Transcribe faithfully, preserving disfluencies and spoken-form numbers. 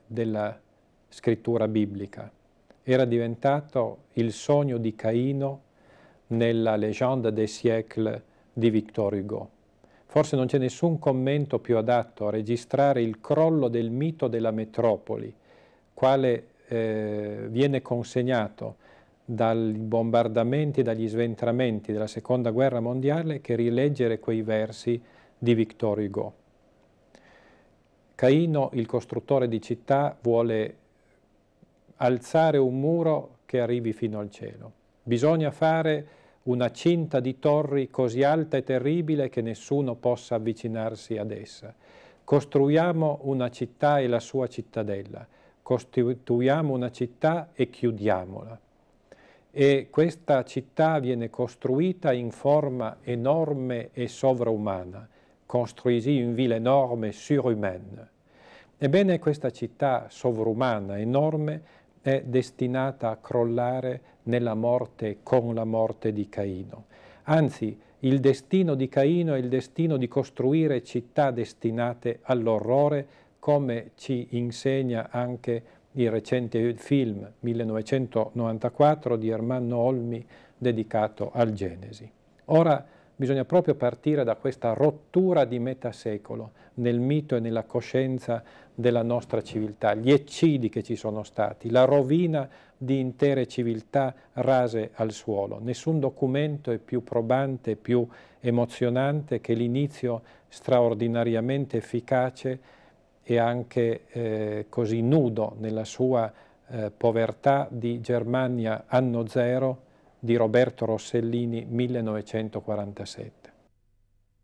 della scrittura biblica. Era diventato il sogno di Caino nella Légende des siècles di Victor Hugo. Forse non c'è nessun commento più adatto a registrare il crollo del mito della metropoli, quale eh, viene consegnato dai bombardamenti e dagli sventramenti della Seconda Guerra Mondiale, che rileggere quei versi di Victor Hugo. Caino, il costruttore di città, vuole alzare un muro che arrivi fino al cielo. Bisogna fare una cinta di torri così alta e terribile che nessuno possa avvicinarsi ad essa. Costruiamo una città e la sua cittadella, costituiamo una città e chiudiamola. E questa città viene costruita in forma enorme e sovraumana, construisi une ville énorme surhumaine. Ebbene, questa città sovrumana, enorme, è destinata a crollare nella morte, con la morte di Caino. Anzi, il destino di Caino è il destino di costruire città destinate all'orrore, come ci insegna anche il recente film millenovecentonovantaquattro di Ermanno Olmi dedicato al Genesi. Ora bisogna proprio partire da questa rottura di metà secolo nel mito e nella coscienza della nostra civiltà, gli eccidi che ci sono stati, la rovina di intere civiltà rase al suolo. Nessun documento è più probante, più emozionante che l'inizio straordinariamente efficace e anche eh, così nudo nella sua eh, povertà di Germania anno zero di Roberto Rossellini millenovecentoquarantasette.